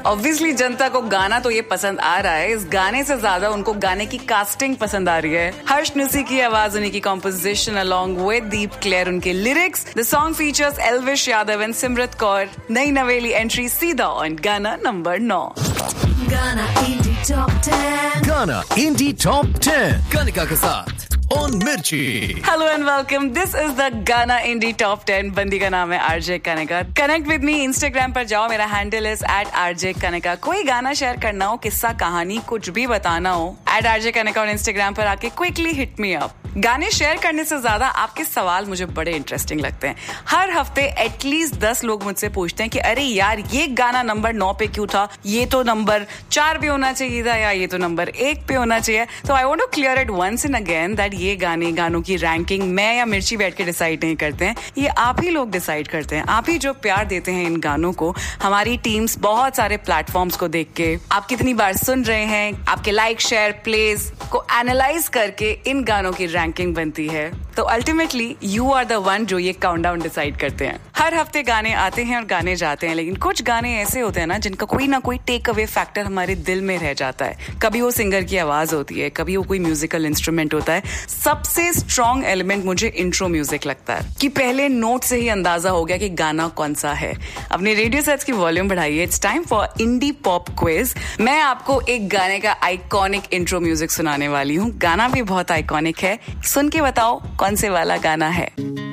Obviously जनता को गाना तो ये पसंद आ रहा है, इस गाने से ज्यादा उनको गाने की कास्टिंग पसंद आ रही है। हर्ष नुसी की आवाज, उन्हीं की composition along with Deep clear, उनके lyrics. The song features Elvish Yadav and Simrat Kaur. नई नवेली एंट्री सीधा ऑन गाना नंबर 9। गाना इंडी टॉप 10। गाना इंडी टॉप 10 कनिका के साथ ऑन मिर्ची। Hello and welcome, this is the गाना इंडी टॉप 10। बंदी का नाम है RJ Kanika. Connect with me Instagram पर जाओ, मेरा हैंडल इज @RJ कनिका। कोई गाना शेयर करना हो, किस्सा कहानी कुछ भी बताना हो, @RJ कनिका और इंस्टाग्राम पर आके क्विकली हिट मी अप। गाने शेयर करने से ज्यादा आपके सवाल मुझे बड़े इंटरेस्टिंग लगते हैं। हर हफ्ते एटलीस्ट 10 लोग मुझसे पूछते हैं कि अरे यार ये गाना नंबर 9 पे क्यों था, ये तो नंबर 4 पे होना चाहिए था, या ये तो नंबर 1 पे होना चाहिए। तो I want to clear it once and again that ये गानों की रैंकिंग मैं या मिर्ची बैठ के डिसाइड नहीं करते हैं, ये आप ही लोग डिसाइड करते हैं। आप ही जो प्यार देते हैं इन गानों को। हमारी टीम्स बहुत सारे प्लेटफॉर्म्स को देख के आप कितनी बार सुन रहे हैं, आपके लाइक शेयर प्लेज को एनालाइज करके इन गानों की रैंकिंग बनती है। तो ultimately you are the one जो ये काउंटडाउन डिसाइड करते हैं। हर हफ्ते गाने आते हैं और गाने जाते हैं, लेकिन कुछ गाने ऐसे होते हैं ना जिनका कोई ना कोई टेक अवे फैक्टर हमारे दिल में रह जाता है। कभी वो सिंगर की आवाज होती है, कभी वो कोई म्यूजिकल इंस्ट्रूमेंट होता है। सबसे स्ट्रॉन्ग एलिमेंट मुझे इंट्रो म्यूजिक लगता है कि पहले नोट से ही अंदाजा हो गया कि गाना कौन सा है। अपने रेडियो सेट्स की वॉल्यूम बढ़ाइए, it's time for indie pop quiz. मैं आपको एक गाने का आइकॉनिक इंट्रो म्यूजिक सुनाने वाली हूँ। गाना भी बहुत आइकॉनिक है, सुन के बताओ कौन से वाला गाना है।